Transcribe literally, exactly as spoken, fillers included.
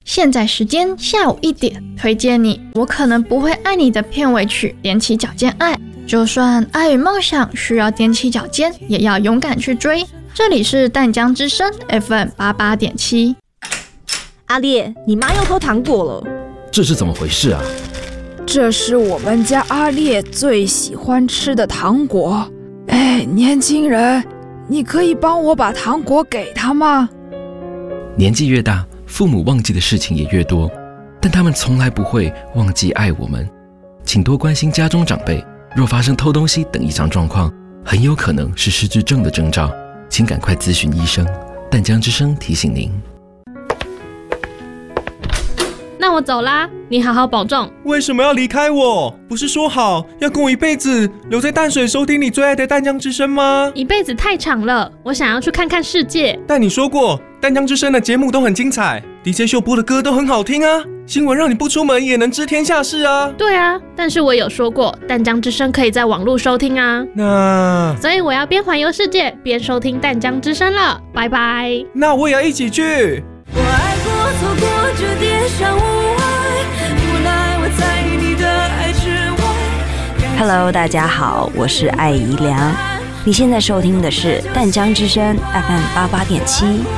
现在时间下午一点，推荐你我可能不会爱你的片尾曲踮起脚尖爱，就算爱与梦想需要踮起脚尖，也要勇敢去追。这里是淡江之声 F M 八八点七。 阿烈，你妈又偷糖果了， 这是怎么回事啊？ 这是我们家阿烈最喜欢吃的糖果。哎，年轻人，你可以帮我把糖果给他吗？ 年纪越大，父母忘记的事情也越多，但他们从来不会忘记爱我们。请多关心家中长辈，若发生偷东西等异常状况，很有可能是失智症的征兆，请赶快咨询医生。淡江之声提醒您。 那我走啦，你好好保重。 为什么要离开我？不是说好要跟我一辈子留在淡水收听你最爱的淡江之声吗？ 一辈子太长了，我想要去看看世界。 但你说过淡江之声的节目都很精彩， D J 秀播的歌都很好听啊，新闻让你不出门也能知天下事啊。 对啊，但是我有说过淡江之声可以在网络收听啊。 那所以我要边环游世界边收听淡江之声了，拜拜。 那我也要一起去。 我爱过错过这点小无爱，无奈我在你的爱之外。 Hello， 大家好，我是艾怡良，你现在收听的是淡江之声 F M 八八点七。